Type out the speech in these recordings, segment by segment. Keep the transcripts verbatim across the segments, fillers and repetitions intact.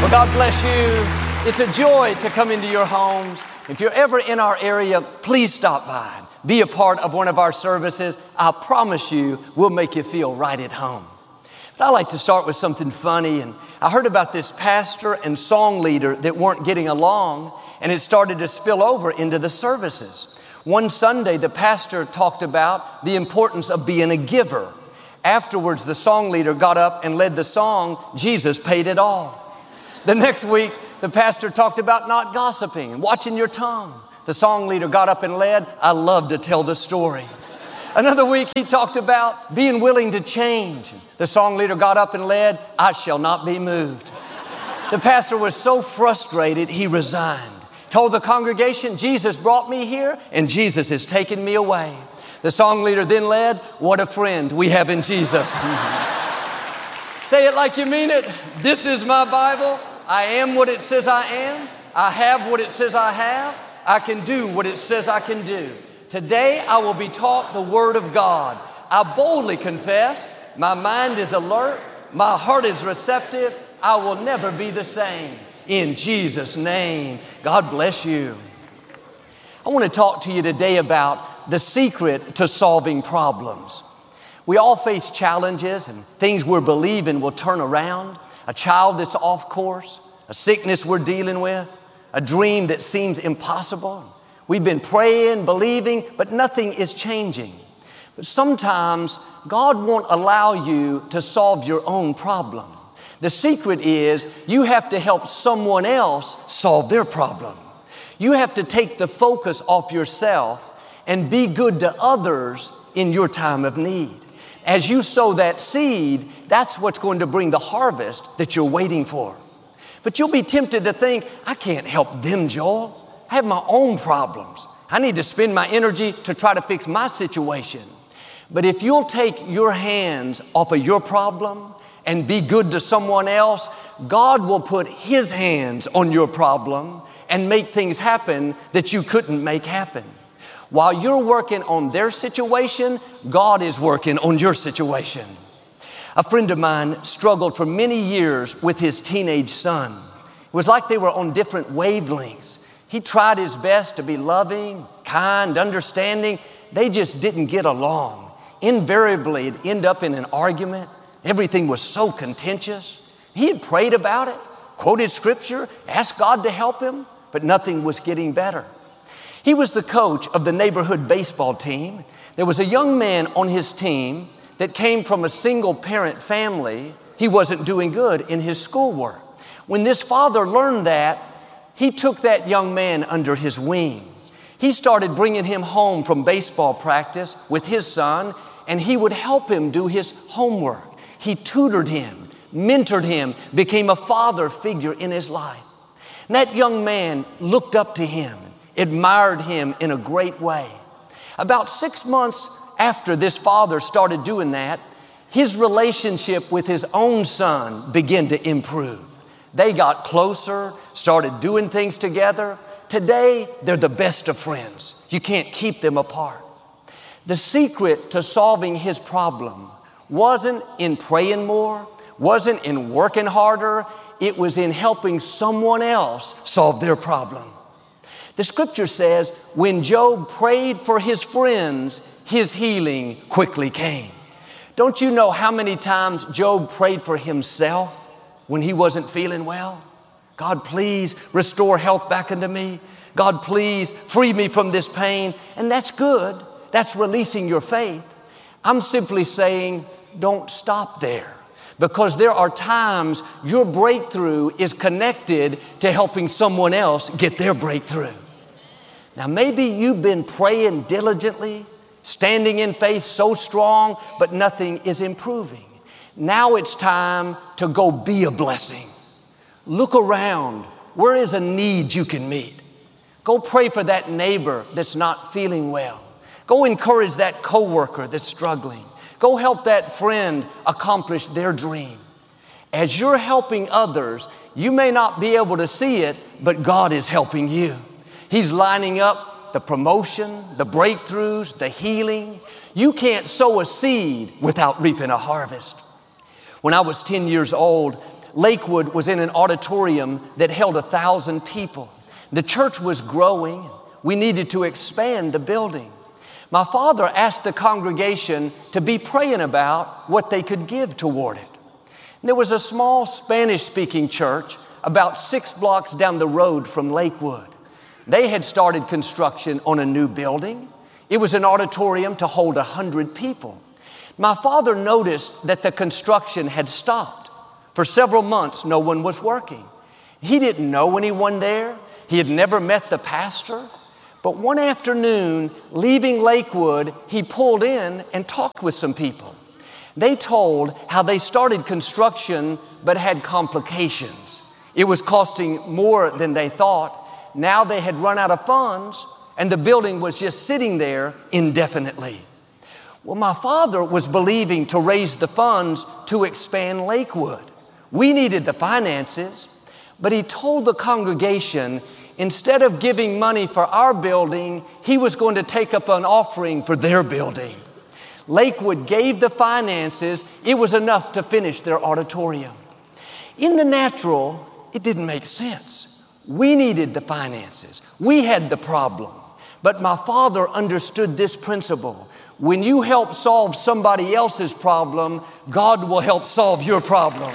Well, God bless you. It's a joy to come into your homes. If you're ever in our area, please stop by. Be a part of one of our services. I promise you, we'll make you feel right at home. But I like to start with something funny. And I heard about this pastor and song leader that weren't getting along, and it started to spill over into the services. One Sunday, the pastor talked about the importance of being a giver. Afterwards, the song leader got up and led the song, "Jesus Paid It All." The next week, the pastor talked about not gossiping and watching your tongue. The song leader got up and led, "I love to tell the story." Another week, he talked about being willing to change. The song leader got up and led, "I shall not be moved." The pastor was so frustrated, he resigned. Told the congregation, "Jesus brought me here, and Jesus has taken me away." The song leader then led, "What a friend we have in Jesus." Say it like you mean it. This is my Bible. I am what it says I am. I have what it says I have. I can do what it says I can do. Today I will be taught the Word of God. I boldly confess, my mind is alert, my heart is receptive. I will never be the same. In Jesus' name, God bless you. I want to talk to you today about the secret to solving problems. We all face challenges and things we're believing will turn around. A child that's off course, a sickness we're dealing with, a dream that seems impossible. We've been praying, believing, but nothing is changing. But sometimes God won't allow you to solve your own problem. The secret is you have to help someone else solve their problem. You have to take the focus off yourself and be good to others in your time of need. As you sow that seed, that's what's going to bring the harvest that you're waiting for. But you'll be tempted to think, I can't help them, Joel. I have my own problems. I need to spend my energy to try to fix my situation. But if you'll take your hands off of your problem and be good to someone else, God will put His hands on your problem and make things happen that you couldn't make happen. While you're working on their situation, God is working on your situation. A friend of mine struggled for many years with his teenage son. It was like they were on different wavelengths. He tried his best to be loving, kind, understanding. They just didn't get along. Invariably, it'd end up in an argument. Everything was so contentious. He had prayed about it, quoted scripture, asked God to help him, but nothing was getting better. He was the coach of the neighborhood baseball team. There was a young man on his team that came from a single parent family. He wasn't doing good in his schoolwork. When this father learned that, he took that young man under his wing. He started bringing him home from baseball practice with his son, and he would help him do his homework. He tutored him, mentored him, became a father figure in his life. And that young man looked up to him, admired him in a great way. About six months after this father started doing that, his relationship with his own son began to improve. They got closer, started doing things together. Today, they're the best of friends. You can't keep them apart. The secret to solving his problem wasn't in praying more, wasn't in working harder. It was in helping someone else solve their problem. The scripture says, when Job prayed for his friends, his healing quickly came. Don't you know how many times Job prayed for himself when he wasn't feeling well? God, please restore health back into me. God, please free me from this pain. And that's good. That's releasing your faith. I'm simply saying, don't stop there. Because there are times your breakthrough is connected to helping someone else get their breakthrough. Now, maybe you've been praying diligently, standing in faith so strong, but nothing is improving. Now it's time to go be a blessing. Look around. Where is a need you can meet? Go pray for that neighbor that's not feeling well. Go encourage that coworker that's struggling. Go help that friend accomplish their dream. As you're helping others, you may not be able to see it, but God is helping you. He's lining up the promotion, the breakthroughs, the healing. You can't sow a seed without reaping a harvest. When I was ten years old, Lakewood was in an auditorium that held a thousand people. The church was growing. We needed to expand the building. My father asked the congregation to be praying about what they could give toward it. There was a small Spanish-speaking church about six blocks down the road from Lakewood. They had started construction on a new building. It was an auditorium to hold a hundred people. My father noticed that the construction had stopped. For several months, no one was working. He didn't know anyone there. He had never met the pastor. But one afternoon, leaving Lakewood, he pulled in and talked with some people. They told how they started construction but had complications. It was costing more than they thought. Now they had run out of funds, and the building was just sitting there indefinitely. Well, my father was believing to raise the funds to expand Lakewood. We needed the finances, but he told the congregation instead of giving money for our building, he was going to take up an offering for their building. Lakewood gave the finances. It was enough to finish their auditorium. In the natural, it didn't make sense. We needed the finances. We had the problem. But my father understood this principle. When you help solve somebody else's problem, God will help solve your problem.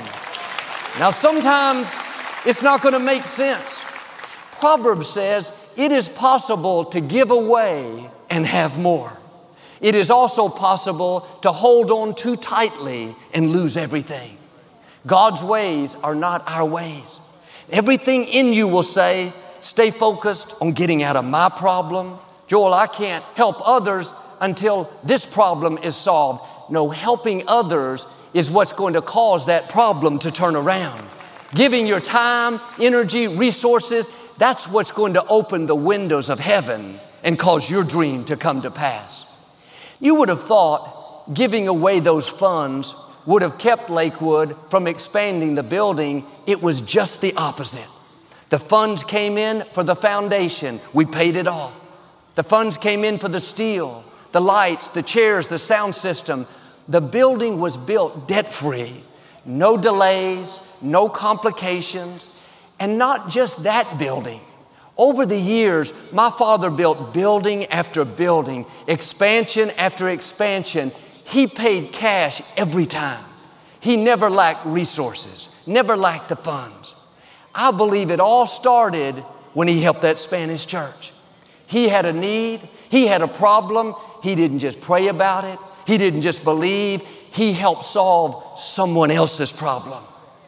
Now, sometimes it's not going to make sense. Proverbs says it is possible to give away and have more. It is also possible to hold on too tightly and lose everything. God's ways are not our ways. Everything in you will say, stay focused on getting out of my problem. Joel, I can't help others until this problem is solved. No, helping others is what's going to cause that problem to turn around. Giving your time, energy, resources, that's what's going to open the windows of heaven and cause your dream to come to pass. You would have thought giving away those funds would have kept Lakewood from expanding the building. It was just the opposite. The funds came in for the foundation. We paid it off. The funds came in for the steel, the lights, the chairs, the sound system. The building was built debt-free. No delays, no complications. And not just that building. Over the years, my father built building after building, expansion after expansion. He paid cash every time. He never lacked resources, never lacked the funds. I believe it all started when he helped that Spanish church. He had a need. He had a problem. He didn't just pray about it. He didn't just believe. He helped solve someone else's problem.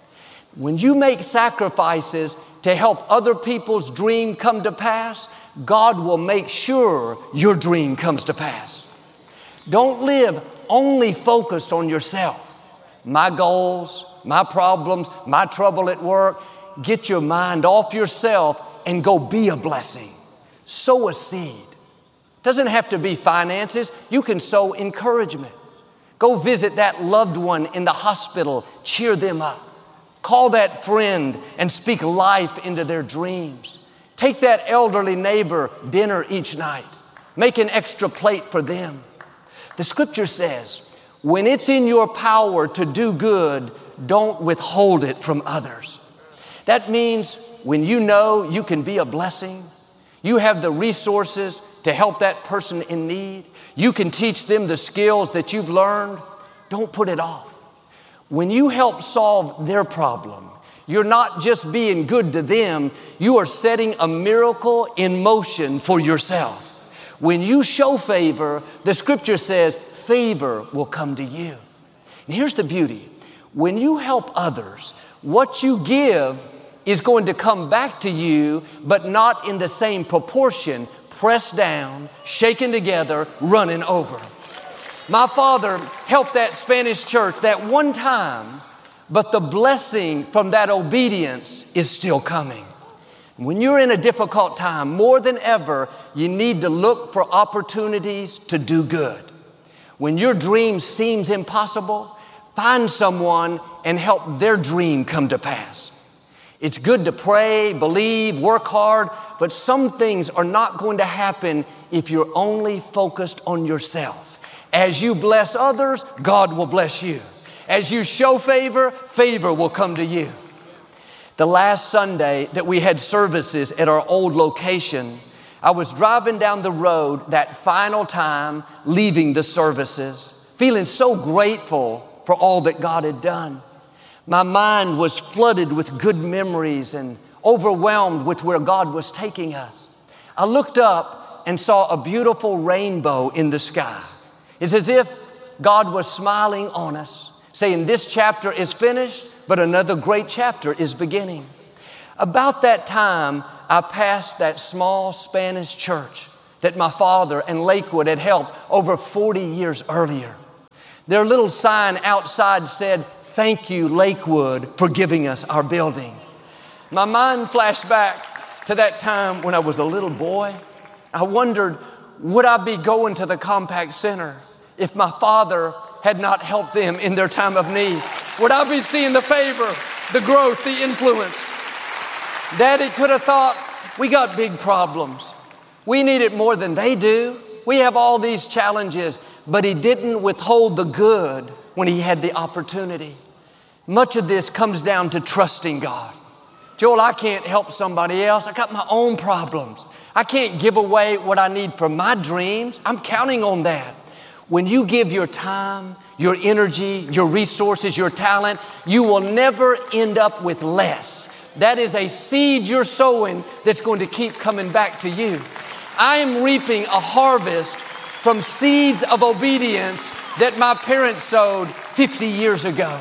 When you make sacrifices to help other people's dream come to pass, God will make sure your dream comes to pass. Don't live only focused on yourself. My goals, my problems, my trouble at work. Get your mind off yourself and go be a blessing. Sow a seed. Doesn't have to be finances. You can sow encouragement. Go visit that loved one in the hospital. Cheer them up. Call that friend and speak life into their dreams. Take that elderly neighbor dinner each night. Make an extra plate for them. The scripture says, when it's in your power to do good, don't withhold it from others. That means when you know you can be a blessing, you have the resources to help that person in need, you can teach them the skills that you've learned, don't put it off. When you help solve their problem, you're not just being good to them, you are setting a miracle in motion for yourself. When you show favor, the scripture says favor will come to you. And here's the beauty. When you help others, what you give is going to come back to you, but not in the same proportion, pressed down, shaken together, running over. My father helped that Spanish church that one time, but the blessing from that obedience is still coming. When you're in a difficult time, more than ever, you need to look for opportunities to do good. When your dream seems impossible, find someone and help their dream come to pass. It's good to pray, believe, work hard, but some things are not going to happen if you're only focused on yourself. As you bless others, God will bless you. As you show favor, favor will come to you. The last Sunday that we had services at our old location, I was driving down the road that final time, leaving the services, feeling so grateful for all that God had done. My mind was flooded with good memories and overwhelmed with where God was taking us. I looked up and saw a beautiful rainbow in the sky. It's as if God was smiling on us, saying, this chapter is finished, but another great chapter is beginning. About that time, I passed that small Spanish church that my father and Lakewood had helped over forty years earlier. Their little sign outside said, thank you, Lakewood, for giving us our building. My mind flashed back to that time when I was a little boy. I wondered, would I be going to the Compaq Center if my father had not helped them in their time of need? Would I be seeing the favor, the growth, the influence? Daddy could have thought, we got big problems. We need it more than they do. We have all these challenges, but he didn't withhold the good when he had the opportunity. Much of this comes down to trusting God. Joel, I can't help somebody else. I got my own problems. I can't give away what I need for my dreams. I'm counting on that. When you give your time, your energy, your resources, your talent, you will never end up with less. That is a seed you're sowing that's going to keep coming back to you. I am reaping a harvest from seeds of obedience that my parents sowed fifty years ago.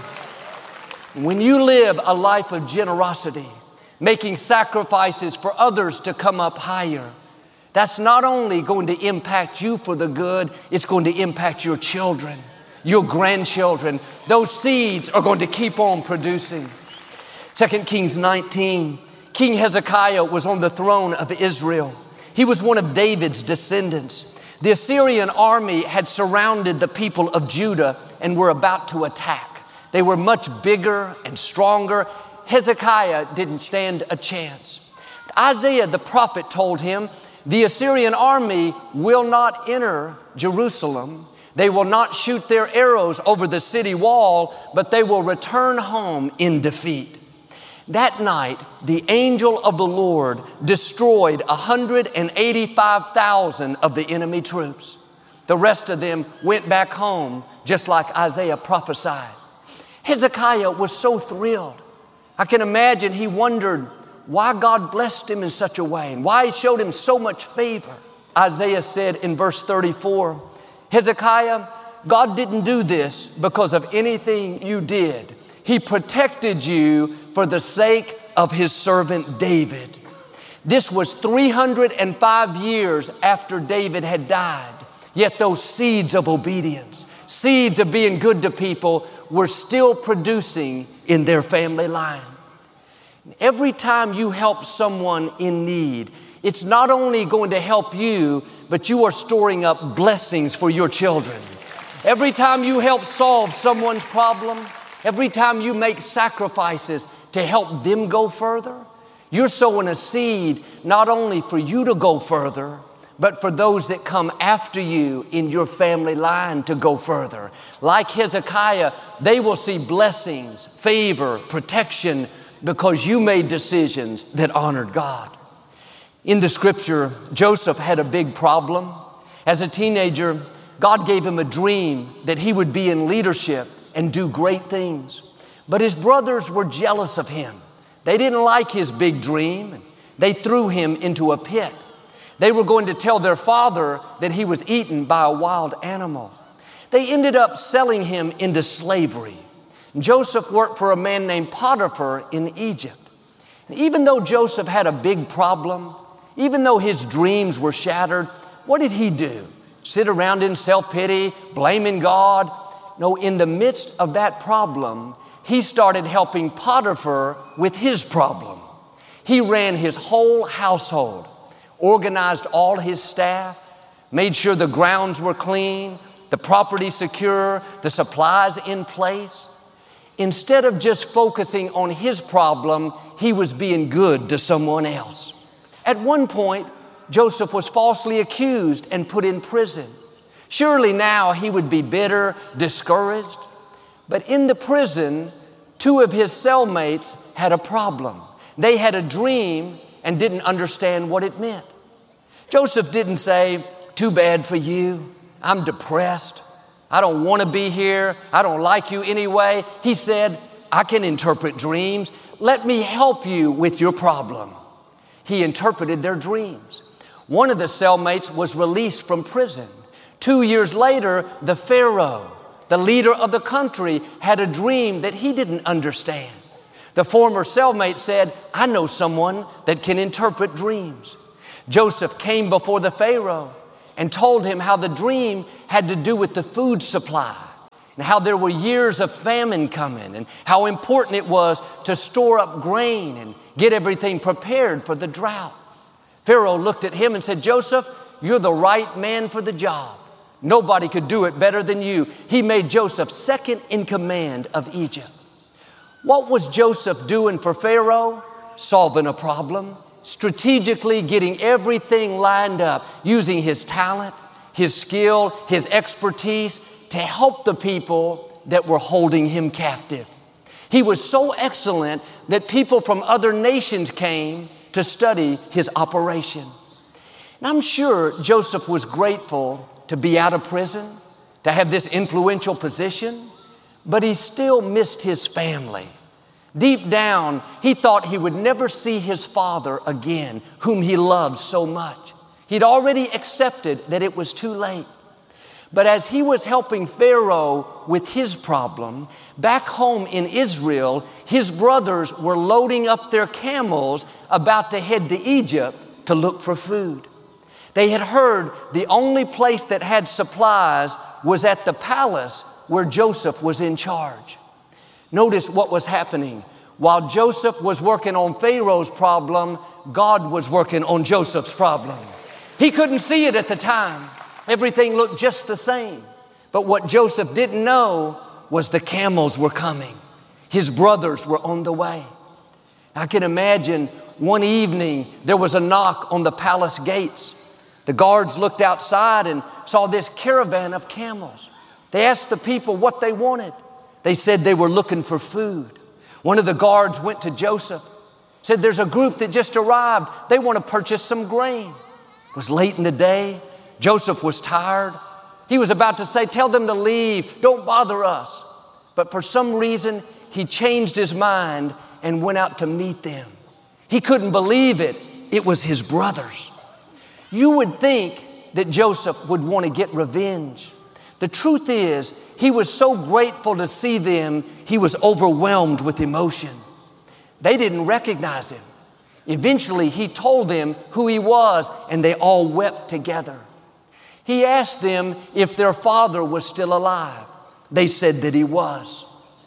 When you live a life of generosity, making sacrifices for others to come up higher, that's not only going to impact you for the good, it's going to impact your children, your grandchildren. Those seeds are going to keep on producing. Second Kings nineteen, King Hezekiah was on the throne of Israel. He was one of David's descendants. The Assyrian army had surrounded the people of Judah and were about to attack. They were much bigger and stronger. Hezekiah didn't stand a chance. Isaiah the prophet told him, the Assyrian army will not enter Jerusalem. They will not shoot their arrows over the city wall, but they will return home in defeat. That night, the angel of the Lord destroyed one hundred eighty-five thousand of the enemy troops. The rest of them went back home, just like Isaiah prophesied. Hezekiah was so thrilled. I can imagine he wondered why God blessed him in such a way and why he showed him so much favor. Isaiah said in verse thirty-four, Hezekiah, God didn't do this because of anything you did. He protected you for the sake of his servant David. This was three hundred five years after David had died. Yet those seeds of obedience, seeds of being good to people, were still producing in their family line. Every time you help someone in need, it's not only going to help you, but you are storing up blessings for your children. Every time you help solve someone's problem, every time you make sacrifices to help them go further, you're sowing a seed not only for you to go further, but for those that come after you in your family line to go further. Like Hezekiah, they will see blessings, favor, protection, because you made decisions that honored God. In the scripture, Joseph had a big problem. As a teenager, God gave him a dream that he would be in leadership and do great things. But his brothers were jealous of him. They didn't like his big dream. They threw him into a pit. They were going to tell their father that he was eaten by a wild animal. They ended up selling him into slavery. Joseph worked for a man named Potiphar in Egypt. And even though Joseph had a big problem, even though his dreams were shattered, what did he do? Sit around in self-pity, blaming God? No, in the midst of that problem, he started helping Potiphar with his problem. He ran his whole household, organized all his staff, made sure the grounds were clean, the property secure, the supplies in place. Instead of just focusing on his problem, he was being good to someone else. At one point, Joseph was falsely accused and put in prison. Surely now he would be bitter, discouraged. But in the prison, Two of his cellmates had a problem. They had a dream and didn't understand what it meant. Joseph didn't say, "Too bad for you. I'm depressed. I don't want to be here. I don't like you anyway." He said, "I can interpret dreams. Let me help you with your problem." He interpreted their dreams. One of the cellmates was released from prison. Two years later, the Pharaoh, the leader of the country, had a dream that he didn't understand. The former cellmate said, "I know someone that can interpret dreams." Joseph came before the Pharaoh and told him how the dream had to do with the food supply and how there were years of famine coming and how important it was to store up grain and get everything prepared for the drought. Pharaoh looked at him and said, "Joseph, you're the right man for the job. Nobody could do it better than you." He made Joseph second in command of Egypt. What was Joseph doing for Pharaoh? Solving a problem, strategically getting everything lined up, using his talent, his skill, his expertise to help the people that were holding him captive. He was so excellent that people from other nations came to study his operation. And I'm sure Joseph was grateful to be out of prison, to have this influential position, but he still missed his family. Deep down, he thought he would never see his father again, whom he loved so much. He'd already accepted that it was too late. But as he was helping Pharaoh with his problem, back home in Israel, his brothers were loading up their camels about to head to Egypt to look for food. They had heard the only place that had supplies was at the palace where Joseph was in charge. Notice what was happening. While Joseph was working on Pharaoh's problem, God was working on Joseph's problem. He couldn't see it at the time. Everything looked just the same. But what Joseph didn't know was the camels were coming. His brothers were on the way. I can imagine one evening there was a knock on the palace gates. The guards looked outside and saw this caravan of camels. They asked the people what they wanted. They said they were looking for food. One of the guards went to Joseph, said, "There's a group that just arrived. They want to purchase some grain." It was late in the day. Joseph was tired. He was about to say, "Tell them to leave. Don't bother us." But for some reason, he changed his mind and went out to meet them. He couldn't believe it. It was his brothers. You would think that Joseph would want to get revenge. The truth is, he was so grateful to see them, he was overwhelmed with emotion. They didn't recognize him. Eventually, he told them who he was, and they all wept together. He asked them if their father was still alive. They said that he was.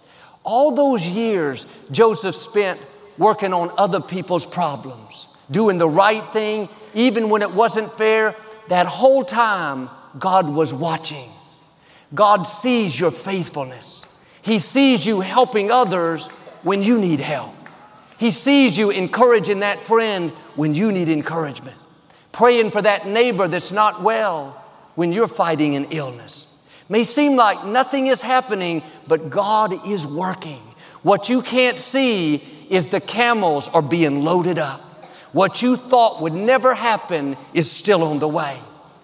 All those years, Joseph spent working on other people's problems, doing the right thing, even when it wasn't fair. That whole time, God was watching. God sees your faithfulness. He sees you helping others when you need help. He sees you encouraging that friend when you need encouragement. Praying for that neighbor that's not well when you're fighting an illness. May seem like nothing is happening, but God is working. What you can't see is the camels are being loaded up. What you thought would never happen is still on the way.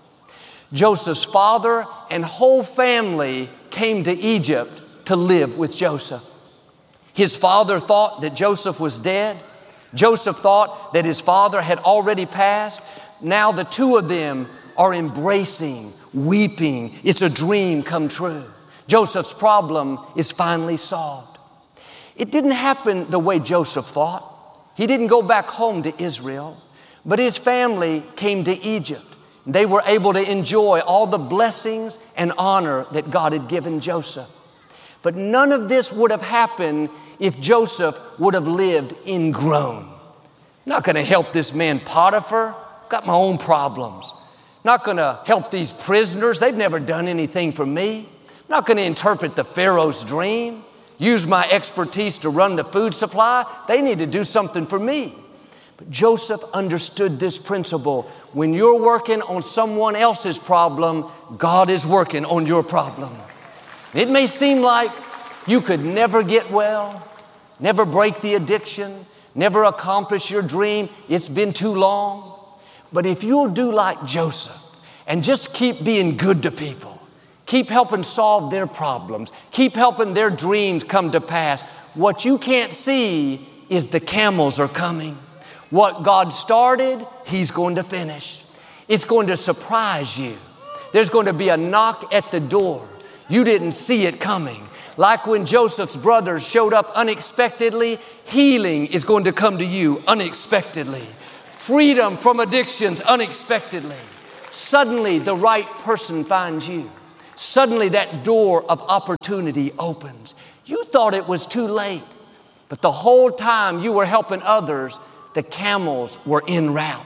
Joseph's father and whole family came to Egypt to live with Joseph. His father thought that Joseph was dead. Joseph thought that his father had already passed. Now the two of them are embracing, weeping. It's a dream come true. Joseph's problem is finally solved. It didn't happen the way Joseph thought. He didn't go back home to Israel, but his family came to Egypt. They were able to enjoy all the blessings and honor that God had given Joseph. But none of this would have happened if Joseph would have lived ingrown. I'm not going to help this man Potiphar. I've got my own problems. Not going to help these prisoners. They've never done anything for me. I'm not going to interpret the Pharaoh's dream. Use my expertise to run the food supply. They need to do something for me. But Joseph understood this principle. When you're working on someone else's problem, God is working on your problem. It may seem like you could never get well, never break the addiction, never accomplish your dream. It's been too long. But if you'll do like Joseph and just keep being good to people, keep helping solve their problems, keep helping their dreams come to pass, what you can't see is the camels are coming. What God started, He's going to finish. It's going to surprise you. There's going to be a knock at the door. You didn't see it coming. Like when Joseph's brothers showed up unexpectedly, healing is going to come to you unexpectedly. Freedom from addictions unexpectedly. Suddenly the right person finds you. Suddenly that door of opportunity opens. You thought it was too late, but the whole time you were helping others, the camels were en route.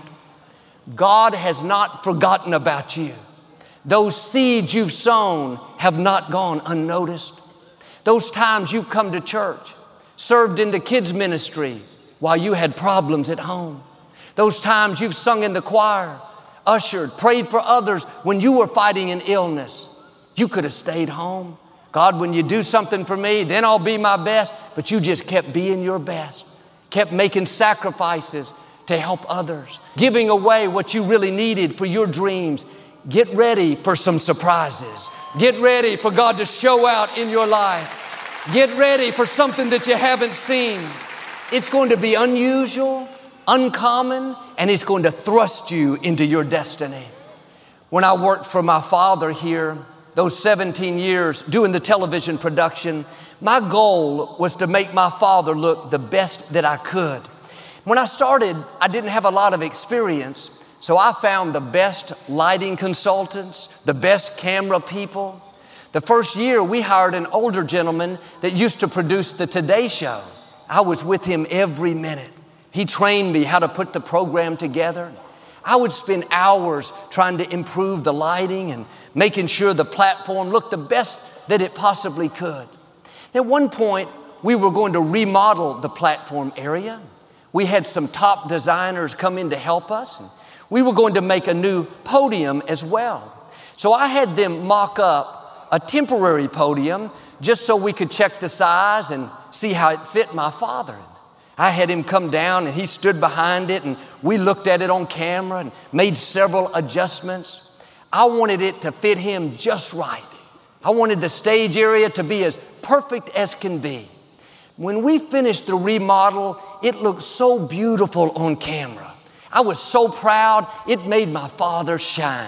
God has not forgotten about you. Those seeds you've sown have not gone unnoticed. Those times you've come to church, served in the kids' ministry while you had problems at home. Those times you've sung in the choir, ushered, prayed for others when you were fighting an illness. You could have stayed home. God, when you do something for me, then I'll be my best. But you just kept being your best, kept making sacrifices to help others, giving away what you really needed for your dreams. Get ready for some surprises. Get ready for God to show out in your life. Get ready for something that you haven't seen. It's going to be unusual, uncommon, and it's going to thrust you into your destiny. When I worked for my father here, those seventeen years doing the television production, my goal was to make my father look the best that I could. When I started, I didn't have a lot of experience, so I found the best lighting consultants, the best camera people. The first year, we hired an older gentleman that used to produce the Today Show. I was with him every minute. He trained me how to put the program together. I would spend hours trying to improve the lighting and making sure the platform looked the best that it possibly could. At one point, we were going to remodel the platform area. We had some top designers come in to help us. And we were going to make a new podium as well. So I had them mock up a temporary podium just so we could check the size and see how it fit my father. I had him come down and he stood behind it and we looked at it on camera and made several adjustments. I wanted it to fit him just right. I wanted the stage area to be as perfect as can be. When we finished the remodel, it looked so beautiful on camera. I was so proud, it made my father shine.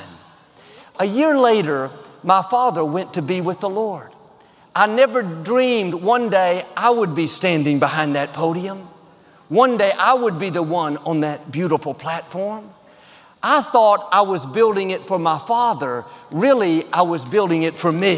A year later, my father went to be with the Lord. I never dreamed one day I would be standing behind that podium. One day I would be the one on that beautiful platform. I thought I was building it for my father. Really, I was building it for me.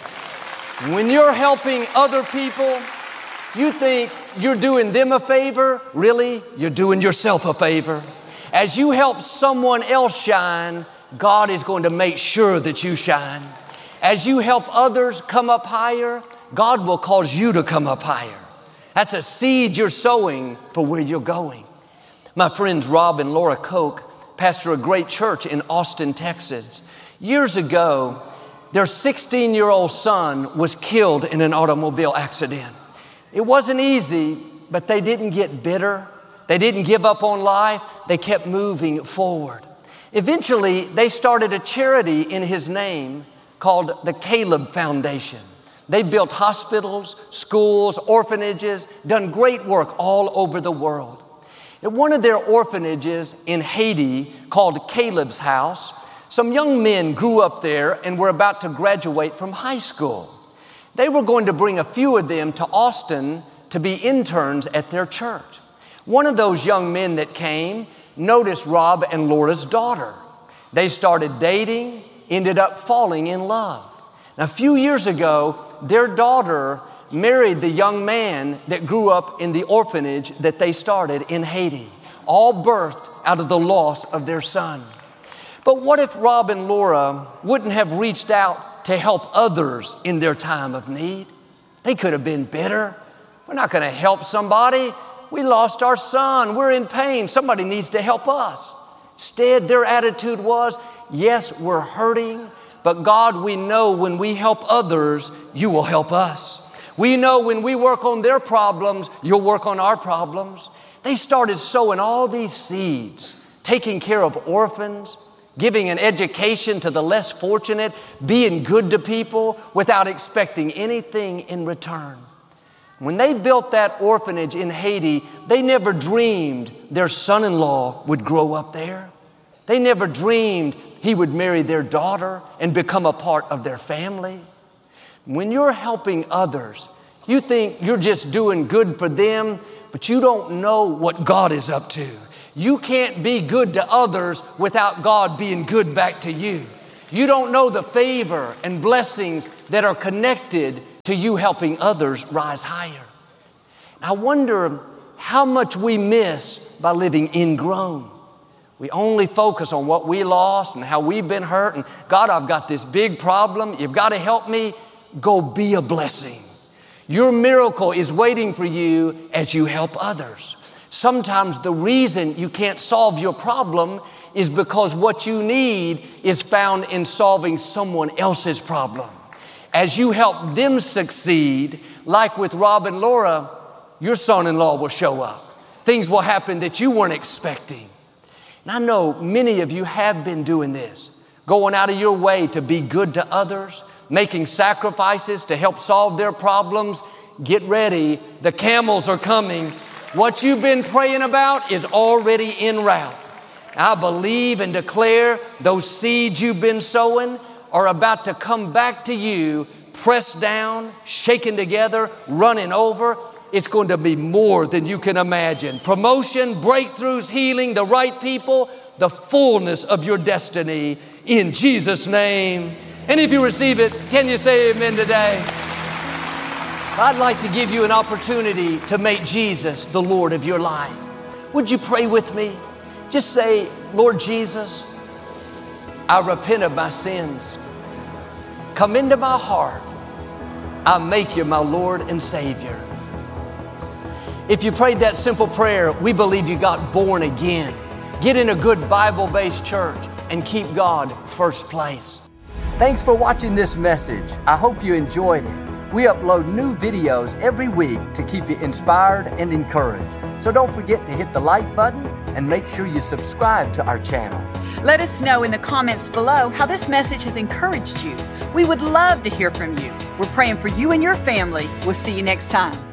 When you're helping other people, you think you're doing them a favor. Really, you're doing yourself a favor. As you help someone else shine, God is going to make sure that you shine. As you help others come up higher, God will cause you to come up higher. That's a seed you're sowing for where you're going. My friends Rob and Laura Koch pastor a great church in Austin, Texas. Years ago, their sixteen-year-old son was killed in an automobile accident. It wasn't easy, but they didn't get bitter. They didn't give up on life. They kept moving forward. Eventually, they started a charity in his name called the Caleb Foundation. They built hospitals, schools, orphanages, done great work all over the world. At one of their orphanages in Haiti called Caleb's House, some young men grew up there and were about to graduate from high school. They were going to bring a few of them to Austin to be interns at their church. One of those young men that came noticed Rob and Laura's daughter. They started dating, ended up falling in love. Now, a few years ago, their daughter married the young man that grew up in the orphanage that they started in Haiti, all birthed out of the loss of their son. But what if Rob and Laura wouldn't have reached out to help others in their time of need? They could have been bitter. We're not going to help somebody. We lost our son. We're in pain. Somebody needs to help us. Instead, their attitude was, yes, we're hurting, but God, we know when we help others, you will help us. We know when we work on their problems, you'll work on our problems. They started sowing all these seeds, taking care of orphans, giving an education to the less fortunate, being good to people without expecting anything in return. When they built that orphanage in Haiti, they never dreamed their son-in-law would grow up there. They never dreamed he would marry their daughter and become a part of their family. When you're helping others, you think you're just doing good for them, but you don't know what God is up to. You can't be good to others without God being good back to you. You don't know the favor and blessings that are connected to you helping others rise higher. I wonder how much we miss by living ingrown. We only focus on what we lost and how we've been hurt. And God, I've got this big problem. You've got to help me. Go be a blessing. Your miracle is waiting for you as you help others. Sometimes the reason you can't solve your problem is because what you need is found in solving someone else's problem. As you help them succeed, like with Rob and Laura, your son-in-law will show up. Things will happen that you weren't expecting. And I know many of you have been doing this, going out of your way to be good to others, making sacrifices to help solve their problems. Get ready. The camels are coming. What you've been praying about is already en route. I believe and declare those seeds you've been sowing are about to come back to you, pressed down, shaken together, running over. It's going to be more than you can imagine. Promotion, breakthroughs, healing, the right people, the fullness of your destiny in Jesus' name. And if you receive it, can you say amen today? I'd like to give you an opportunity to make Jesus the Lord of your life. Would you pray with me? Just say, Lord Jesus, I repent of my sins. Come into my heart. I make you my Lord and Savior. If you prayed that simple prayer, we believe you got born again. Get in a good Bible-based church and keep God first place. Thanks for watching this message. I hope you enjoyed it. We upload new videos every week to keep you inspired and encouraged. So don't forget to hit the like button and make sure you subscribe to our channel. Let us know in the comments below how this message has encouraged you. We would love to hear from you. We're praying for you and your family. We'll see you next time.